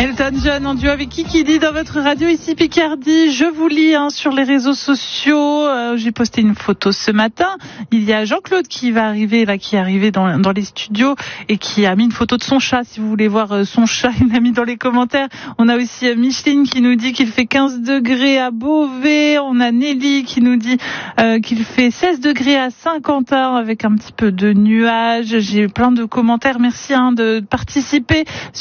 Elton John en duo avec Kiki dit dans votre radio ici Picardie. Je vous lis sur les réseaux sociaux. J'ai posté une photo ce matin. Il y a Jean-Claude qui va arriver là, qui est arrivé dans les studios et qui a mis une photo de son chat. Si vous voulez voir son chat, il l'a mis dans les commentaires. On a aussi Micheline qui nous dit qu'il fait 15 degrés à Beauvais. On a Nelly qui nous dit qu'il fait 16 degrés à Saint-Quentin avec un petit peu de nuages. J'ai plein de commentaires. Merci de participer